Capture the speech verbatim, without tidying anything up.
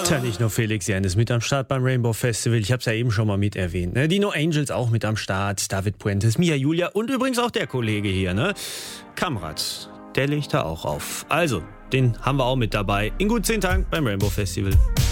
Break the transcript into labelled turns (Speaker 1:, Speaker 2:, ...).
Speaker 1: Tja, nicht nur Felix Jan ist mit am Start beim Rainbow Festival. Ich habe es ja eben schon mal mit erwähnt. Ne? Die No Angels auch mit am Start. David Puentes, Mia Julia und übrigens auch der Kollege hier, ne? Kamrat, der legt da auch auf. Also, den haben wir auch mit dabei. In gut zehn Tagen beim Rainbow Festival.